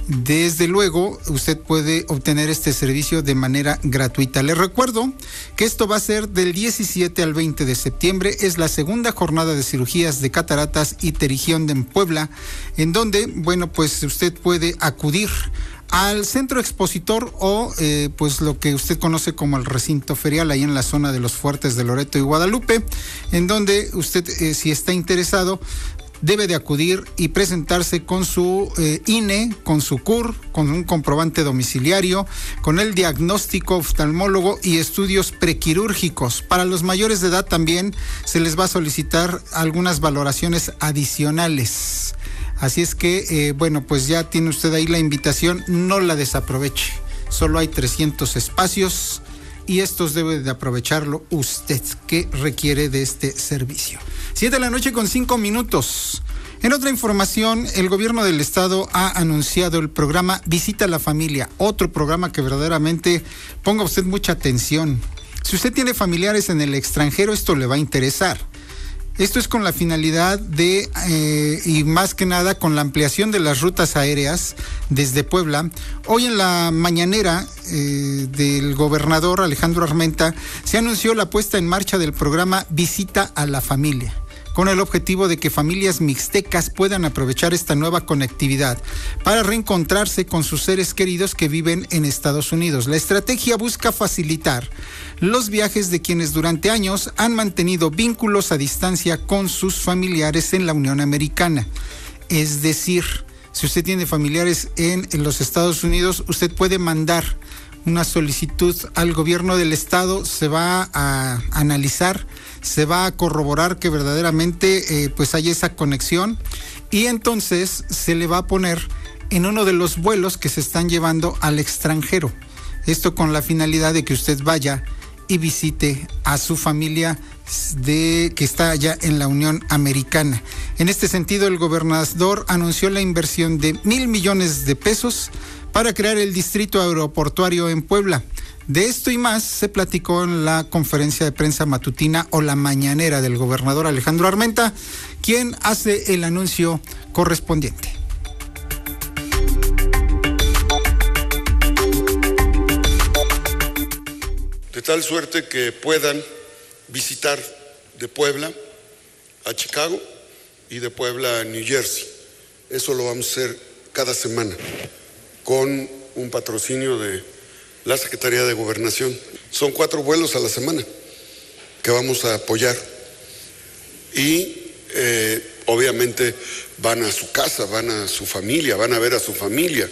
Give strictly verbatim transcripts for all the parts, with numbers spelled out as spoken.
desde luego usted puede obtener este servicio de manera gratuita. Les recuerdo que esto va a ser del diecisiete al veinte de septiembre. Es la segunda jornada de cirugías de cataratas y pterigión en Puebla, en donde, bueno, pues usted puede acudir al centro expositor o eh, pues lo que usted conoce como el recinto ferial, ahí en la zona de los fuertes de Loreto y Guadalupe, en donde usted, eh, si está interesado, debe de acudir y presentarse con su eh, I N E, con su C U R, con un comprobante domiciliario, con el diagnóstico oftalmólogo y estudios prequirúrgicos. Para los mayores de edad también se les va a solicitar algunas valoraciones adicionales. Así es que, eh, bueno, pues ya tiene usted ahí la invitación, no la desaproveche. Solo hay trescientos espacios y estos debe de aprovecharlo usted, que requiere de este servicio. Siete de la noche con cinco minutos. En otra información, el gobierno del estado ha anunciado el programa Visita a la Familia, otro programa que verdaderamente ponga usted mucha atención. Si usted tiene familiares en el extranjero, esto le va a interesar. Esto es con la finalidad de, eh, y más que nada con la ampliación de las rutas aéreas desde Puebla. Hoy en la mañanera eh, del gobernador Alejandro Armenta se anunció la puesta en marcha del programa Visita a la Familia, con el objetivo de que familias mixtecas puedan aprovechar esta nueva conectividad para reencontrarse con sus seres queridos que viven en Estados Unidos. La estrategia busca facilitar los viajes de quienes durante años han mantenido vínculos a distancia con sus familiares en la Unión Americana. Es decir, si usted tiene familiares en, en los Estados Unidos, usted puede mandar una solicitud al gobierno del estado, se va a analizar, se va a corroborar que verdaderamente eh, pues haya esa conexión, y entonces se le va a poner en uno de los vuelos que se están llevando al extranjero. Esto con la finalidad de que usted vaya y visite a su familia de que está allá en la Unión Americana. En este sentido, el gobernador anunció la inversión de mil millones de pesos para crear el distrito aeroportuario en Puebla. De esto y más se platicó en la conferencia de prensa matutina o la mañanera del gobernador Alejandro Armenta, quien hace el anuncio correspondiente. De tal suerte que puedan visitar de Puebla a Chicago y de Puebla a New Jersey. Eso lo vamos a hacer cada semana con un patrocinio de la Secretaría de Gobernación. Son cuatro vuelos a la semana que vamos a apoyar y eh, obviamente van a su casa, van a su familia, van a ver a su familia.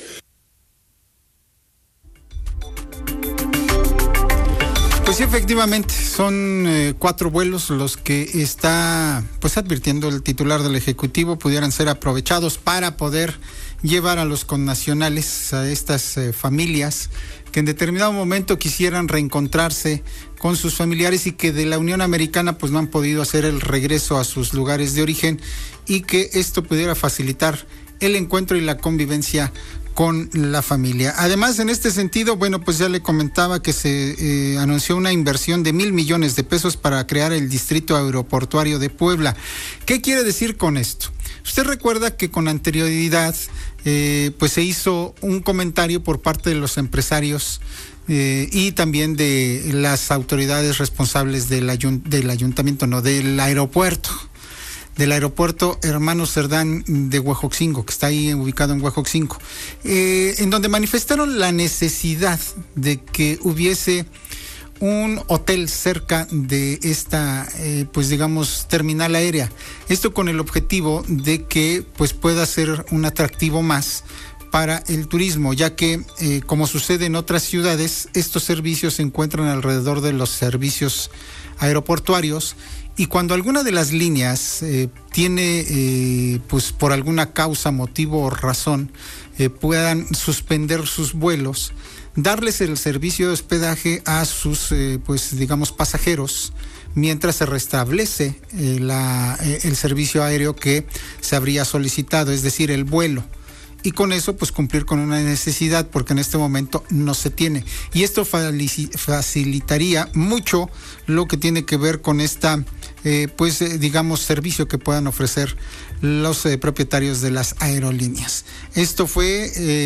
Pues sí, efectivamente, son eh, cuatro vuelos los que está pues advirtiendo el titular del Ejecutivo pudieran ser aprovechados para poder llevar a los connacionales, a estas eh, familias que en determinado momento quisieran reencontrarse con sus familiares y que de la Unión Americana pues no han podido hacer el regreso a sus lugares de origen, y que esto pudiera facilitar el encuentro y la convivencia con la familia. Además, en este sentido, bueno, pues ya le comentaba que se eh, anunció una inversión de mil millones de pesos para crear el distrito aeroportuario de Puebla. ¿Qué quiere decir con esto? Usted recuerda que con anterioridad eh, pues se hizo un comentario por parte de los empresarios eh, y también de las autoridades responsables del, ayunt- del ayuntamiento, no, del aeropuerto. del aeropuerto Hermano Cerdán de Huejoxingo, que está ahí ubicado en Huejoxingo, eh, en donde manifestaron la necesidad de que hubiese un hotel cerca de esta, eh, pues digamos, terminal aérea. Esto con el objetivo de que pues pueda ser un atractivo más para el turismo, ya que, eh, como sucede en otras ciudades, estos servicios se encuentran alrededor de los servicios aeroportuarios, y cuando alguna de las líneas eh, tiene, eh, pues por alguna causa, motivo o razón, eh, puedan suspender sus vuelos, darles el servicio de hospedaje a sus, eh, pues digamos, pasajeros, mientras se restablece eh, la, eh, el servicio aéreo que se habría solicitado, es decir, el vuelo. Y con eso, pues cumplir con una necesidad, porque en este momento no se tiene. Y esto facilitaría mucho lo que tiene que ver con esta, eh, pues eh, digamos, servicio que puedan ofrecer los eh, propietarios de las aerolíneas. Esto fue... Eh,